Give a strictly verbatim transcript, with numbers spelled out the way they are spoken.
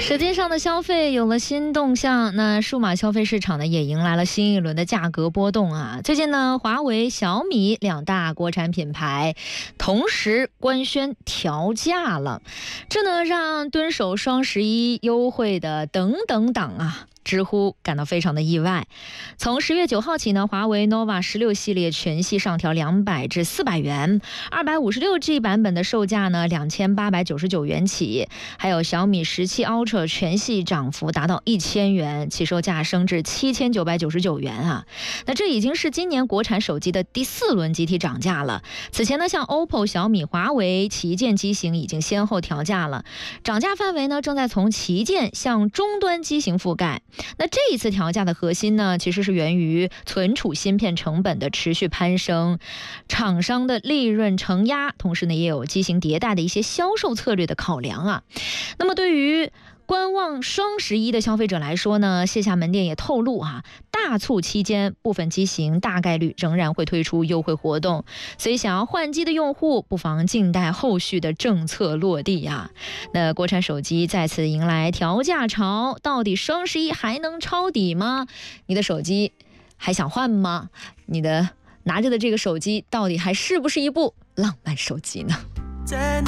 舌尖上的消费有了新动向，那数码消费市场呢也迎来了新一轮的价格波动啊。最近呢，华为、小米两大国产品牌同时官宣调价了，这呢让蹲守双十一优惠的等等党啊知乎感到非常的意外。从十月九号起呢，华为 Nova 十六系列全系上调两百至四百元，二百五十六 G 版本的售价呢两千八百九十九元起，还有小米十七 Ultra 全系涨幅达到一千元，起售价升至七千九百九十九元啊。那这已经是今年国产手机的第四轮集体涨价了。此前呢，像 O P P O、小米、华为旗舰机型已经先后调价了，涨价范围呢正在从旗舰向终端机型覆盖。那这一次调价的核心呢，其实是源于存储芯片成本的持续攀升，厂商的利润承压，同时呢也有机型迭代的一些销售策略的考量啊。那么对于观望双十一的消费者来说呢，线下门店也透露啊，大促期间部分机型大概率仍然会推出优惠活动，所以想要换机的用户不妨静待后续的政策落地啊。那国产手机再次迎来调价潮，到底双十一还能抄底吗？你的手机还想换吗？你的拿着的这个手机到底还是不是一部浪漫手机呢？